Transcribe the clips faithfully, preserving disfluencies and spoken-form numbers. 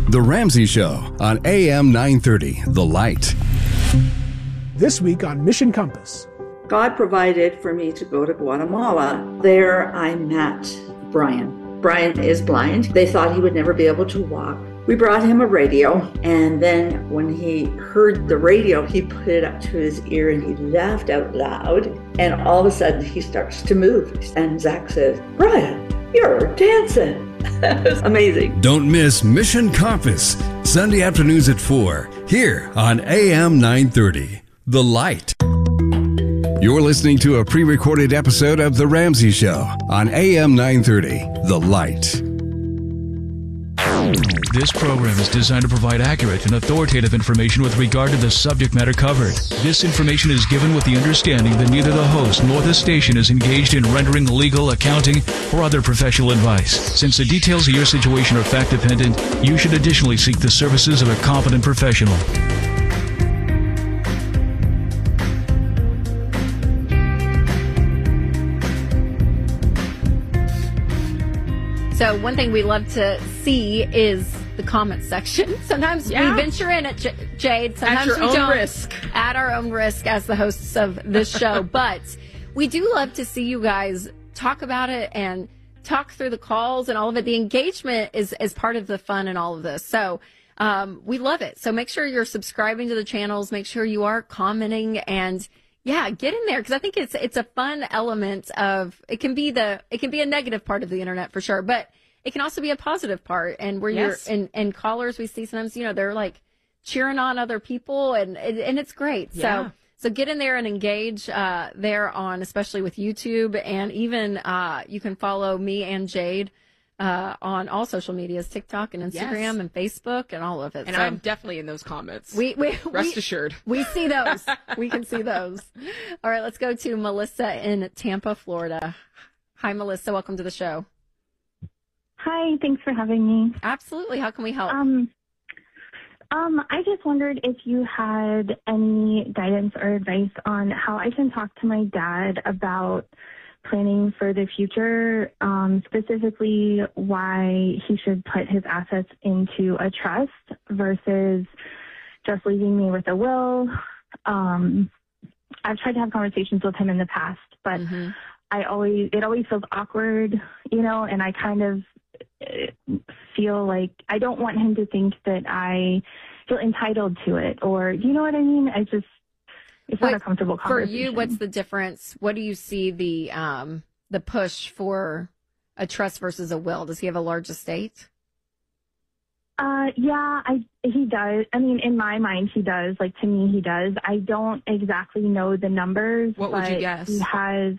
The Ramsey Show on A M nine thirty, The Light. This week on Mission Compass. God provided for me to go to Guatemala. There I met Brian. Brian is blind. They thought he would never be able to walk. We brought him a radio, and then when he heard the radio, he put it up to his ear and he laughed out loud. And all of a sudden, he starts to move. And Zach says, "Brian, you're dancing." That was amazing. Don't miss Mission Compass, Sunday afternoons at four, here on A M nine thirty, The Light. You're listening to a pre-recorded episode of The Ramsey Show on A M nine thirty, The Light. This program is designed to provide accurate and authoritative information with regard to the subject matter covered. This information is given with the understanding that neither the host nor the station is engaged in rendering legal, accounting, or other professional advice. Since the details of your situation are fact-dependent, you should additionally seek the services of a competent professional. So one thing we love to see is the comment section. Sometimes yeah. we venture in at J- Jade. Sometimes at your we own don't. risk. At our own risk as the hosts of this show. But we do love to see you guys talk about it and talk through the calls and all of it. The engagement is, is part of the fun in all of this. So um, we love it. So make sure you're subscribing to the channels. Make sure you are commenting and yeah, get in there because I think it's it's a fun element of it can be the it can be a negative part of the internet for sure, but it can also be a positive part. And where yes. you're and, and callers we see sometimes, you know, they're like cheering on other people and and it's great. Yeah. So so get in there and engage uh, there on especially with YouTube and even uh, you can follow me and Jade uh, on all social medias, TikTok and Instagram yes. and Facebook and all of it. And so, I'm definitely in those comments. We, we Rest we, assured. We see those. We can see those. All right, let's go to Melissa in Tampa, Florida. Hi, Melissa. Welcome to the show. Hi, thanks for having me. Absolutely. How can we help? Um, um, I just wondered if you had any guidance or advice on how I can talk to my dad about planning for the future, um, specifically why he should put his assets into a trust versus just leaving me with a will. Um, I've tried to have conversations with him in the past, but mm-hmm. I always, it always feels awkward, you know, and I kind of feel like I don't want him to think that I feel entitled to it or, you know what I mean? I just, It's what, not a comfortable conversation. For you, what's the difference? What do you see the um, the push for a trust versus a will? Does he have a large estate? Uh, yeah, I he does. I mean, in my mind, he does. Like, to me, he does. I don't exactly know the numbers. What would you guess? He has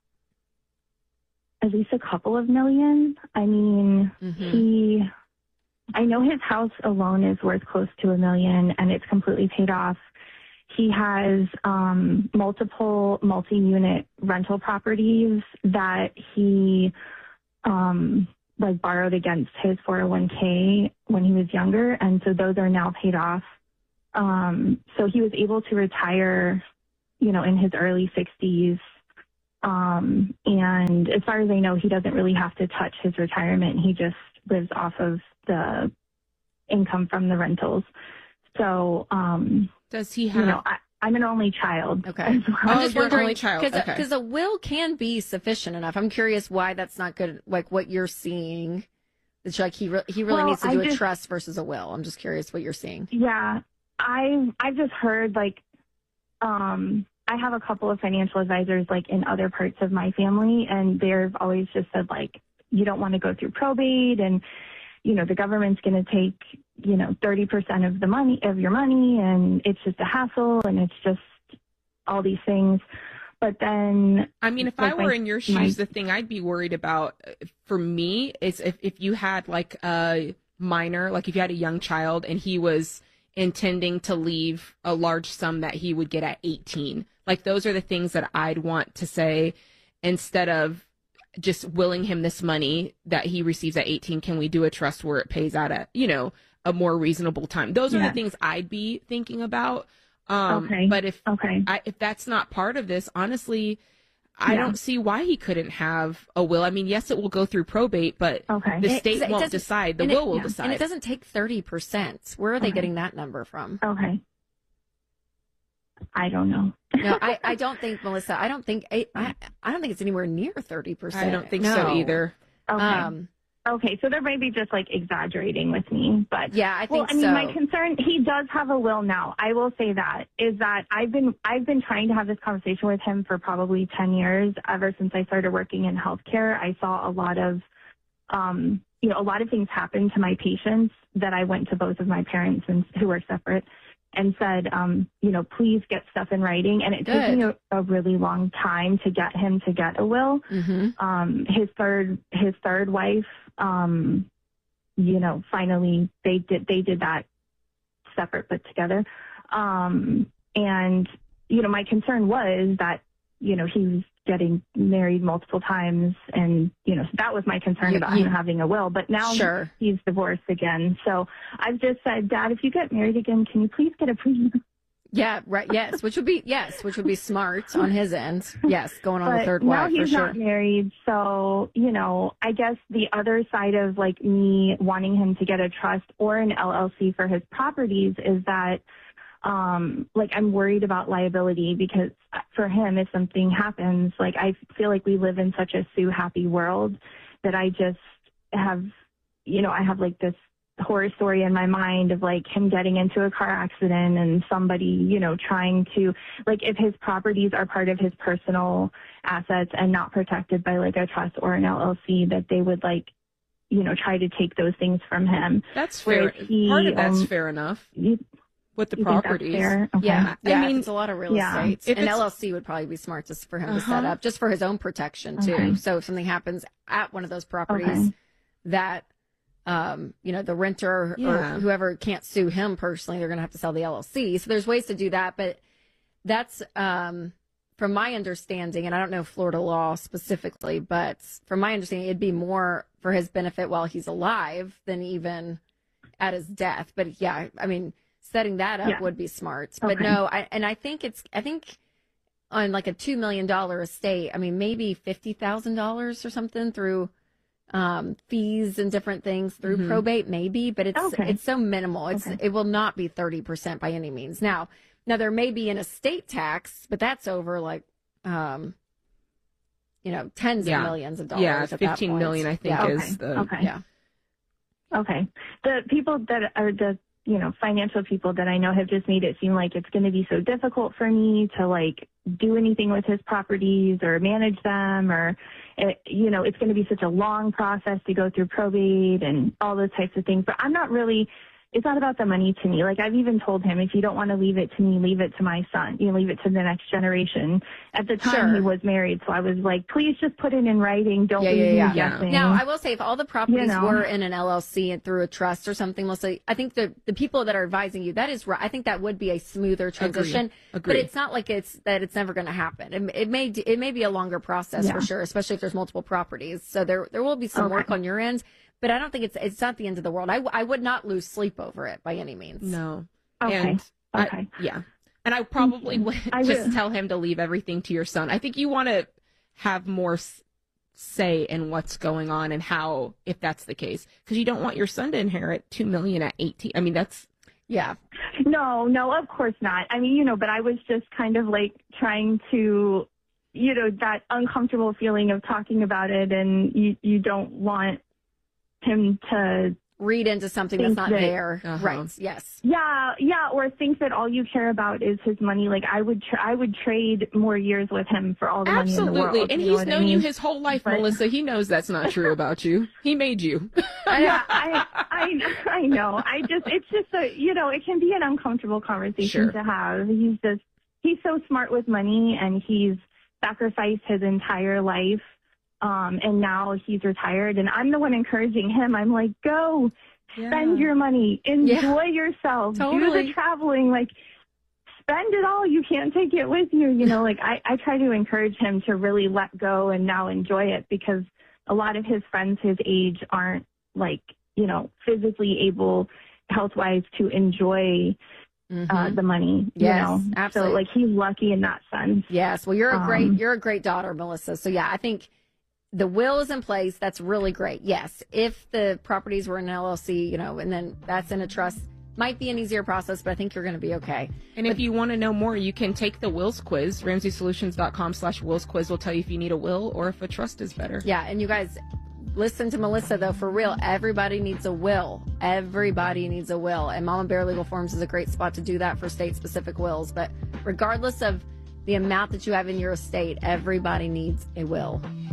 at least a couple of million. I mean, mm-hmm. he... I know his house alone is worth close to a million, and it's completely paid off. He has um, multiple multi-unit rental properties that he um, like borrowed against his four oh one k when he was younger, and so those are now paid off. Um, so he was able to retire, you know, in his early sixties. Um, and as far as I know, he doesn't really have to touch his retirement. He just lives off of the income from the rentals. So, um, does he have? You know, I, I'm an only child. Okay. Well. I'm oh, just you're wondering, an only child. Because okay. a will can be sufficient enough. I'm curious why that's not good. Like what you're seeing. It's like he re- he really well, needs to do I a just, trust versus a will. I'm just curious what you're seeing. Yeah, I I've just heard like, um, I have a couple of financial advisors like in other parts of my family, and they've always just said like, you don't want to go through probate, and you know the government's going to take you know thirty percent of the money of your money, and it's just a hassle, and it's just all these things. But then, I mean, if like I were my, in your shoes, my, the thing I'd be worried about for me is if, if you had like a minor, like if you had a young child and he was intending to leave a large sum that he would get at eighteen. Like those are the things that I'd want to say instead of just willing him this money that he receives at eighteen. Can we do a trust where it pays out at, you know, a more reasonable time? Those are yes. the things I'd be thinking about. Um, okay. But if okay. I, if that's not part of this, honestly, I Yeah. don't see why he couldn't have a will. I mean, yes, it will go through probate, but Okay. the It- state it won't doesn't- decide. The and will it- will yeah. decide. And it doesn't take thirty percent. Where are they Okay. getting that number from? Okay. I don't know. No, I, I don't think, Melissa, I don't think, I, I, I don't think it's anywhere near thirty percent. I don't think no. so either. Okay. Um, Okay, so they're maybe just like exaggerating with me, but yeah, I well, think I mean, so. my concern, he does have a will now. I will say that is that I've been I've been trying to have this conversation with him for probably ten years. Ever since I started working in healthcare, I saw a lot of, um, you know, a lot of things happen to my patients that I went to both of my parents and who are separate and said, um, you know, please get stuff in writing. And it took Good. me a, a really long time to get him to get a will. hmm Um, his third his third wife. Um, you know, finally they did, they did that separate but together. Um, and, you know, my concern was that, you know, he was getting married multiple times and, you know, so that was my concern You- about you- him having a will, but now Sure. he's divorced again. So I've just said, Dad, if you get married again, can you please get a pre? Yeah, right. Yes, which would be, yes, which would be smart on his end. Yes, going on But the third now wife he's for sure. not married, so you know, I guess the other side of like me wanting him to get a trust or an L L C for his properties is that, um, like I'm worried about liability because for him, if something happens, like I feel like we live in such a Sue happy world that I just have, you know, I have like this horror story in my mind of like him getting into a car accident and somebody, you know, trying to, like if his properties are part of his personal assets and not protected by like a trust or an L L C, that they would like, you know, try to take those things from him. That's fair. Whereas he, Part of that's um, fair enough You, with the you think that's properties. fair? Okay. Yeah, I yeah. mean, it's a lot of real yeah. estate. If An it's- L L C would probably be smart just for him to set Uh-huh. up, just for his own protection too. Okay. So if something happens at one of those properties, Okay. that um, you know, the renter Yeah. or whoever can't sue him personally, they're going to have to sell the L L C. So there's ways to do that, but that's um, from my understanding, and I don't know Florida law specifically, but from my understanding, it'd be more for his benefit while he's alive than even at his death. But yeah, I mean, setting that up Yeah. would be smart. But Okay. no, I, and I think it's, I think on like a two million dollars estate, I mean, maybe fifty thousand dollars or something through um, fees and different things through Mhm. probate, maybe, but it's, Okay. it's so minimal. It's, Okay. it will not be thirty percent by any means. Now, now there may be an estate tax, but that's over like, um, you know, tens Yeah. of millions of dollars. Yeah, at that fifteen point. million, I think, Yeah. is Okay. the. Okay. Yeah. Okay. The people that are the, you know, financial people that I know have just made it seem like it's going to be so difficult for me to like do anything with his properties or manage them, or, it, you know, it's going to be such a long process to go through probate and all those types of things. But I'm not really, it's not about the money to me. Like I've even told him, if you don't want to leave it to me, leave it to my son, you know, leave it to the next generation. At the time Sure. he was married. So I was like, please just put it in writing. Don't Yeah, leave yeah, me yeah. Yeah. guessing. Now, I will say, if all the properties You know. were in an L L C and through a trust or something, Melissa, I think the the people that are advising you, that is right. I think that would be a smoother transition. Agree. But it's not like it's that it's never going to happen. It, it may it may be a longer process Yeah. for sure, especially if there's multiple properties. So there there will be some Okay. work on your end, but I don't think it's it's not the end of the world. I, I would not lose sleep over it by any means. No. Okay. And I- Okay. yeah. And I probably would I just will. tell him to leave everything to your son. I think you want to have more s- say in what's going on and how, if that's the case, because you don't want your son to inherit two million at eighteen. I mean, that's Yeah. No, no, of course not. I mean, you know, but I was just kind of like trying to, you know, that uncomfortable feeling of talking about it, and you, you don't want him to, Read into something that's Think not that- there. Uh-huh. Right. Yes. yeah, yeah, or think that all you care about is his money. Like I would, tra- I would trade more years with him for all the money in the absolutely. world. And you know he's what known I mean? you his whole life, But- Melissa. He knows that's not true about you. He made you. yeah, I, I, I know. I just, it's just a, you know, it can be an uncomfortable conversation Sure. to have. He's just, he's so smart with money, and he's sacrificed his entire life. Um, and now he's retired, and I'm the one encouraging him. I'm like, go spend your money, enjoy yourself, do Totally. the traveling, like spend it all. You can't take it with you. You know, like I, I try to encourage him to really let go and now enjoy it, because a lot of his friends his age aren't like, you know, physically able health wise to enjoy mm-hmm. uh, the money. Yes, you know? absolutely. So like he's lucky in that sense. Yes. Well, you're a great, Um, you're a great daughter, Melissa. So yeah, I think the will is in place. That's really great. Yes. If the properties were in an L L C, you know, and then that's in a trust, might be an easier process, but I think you're going to be okay. And but, if you want to know more, you can take the wills quiz. Ramsey Solutions dot com slash wills quiz will tell you if you need a will or if a trust is better. Yeah. And you guys listen to Melissa, though, for real. Everybody needs a will. Everybody needs a will. And Mama Bear Legal Forms is a great spot to do that for state-specific wills. But regardless of the amount that you have in your estate, everybody needs a will.